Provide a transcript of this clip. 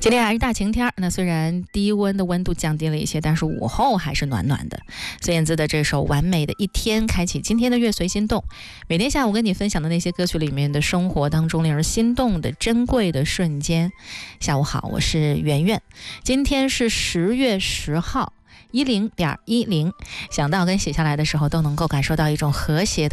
今天还是大晴天，那虽然低温的温度降低了一些，但是午后还是暖暖的。孙燕姿的这首《完美的一天》开启今天的乐随心动。每天下午跟你分享的那些歌曲里面的生活当中令人心动的珍贵的瞬间。下午好，我是圆圆。今天是10月10号。10.10，想到跟写下来的时候都能够感受到一种和谐的